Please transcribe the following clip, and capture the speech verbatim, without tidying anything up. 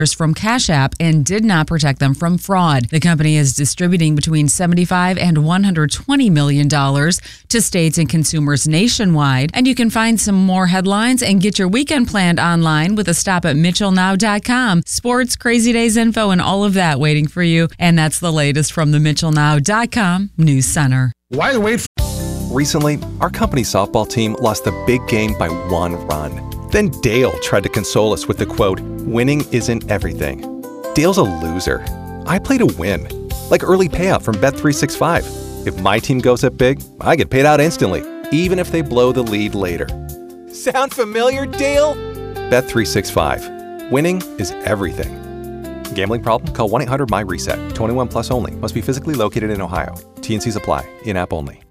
from Cash App and did not protect them from fraud. The company is distributing between seventy-five and one hundred twenty million dollars to states and consumers nationwide. And you can find some more headlines and get your weekend planned online with a stop at Mitchell Now dot com. Sports, Crazy Days info, and all of that waiting for you. And that's the latest from the Mitchell Now dot com News Center. Why wait? Recently, our company softball team lost the big game by one run. Then Dale tried to console us with the quote, "Winning isn't everything." Dale's a loser. I play to win. Like early payout from Bet three sixty-five. If my team goes up big, I get paid out instantly, even if they blow the lead later. Sound familiar, Dale? Bet three sixty-five. Winning is everything. Gambling problem? Call one eight hundred M Y RESET. twenty-one plus only. Must be physically located in Ohio. T N Cs apply. In-app only.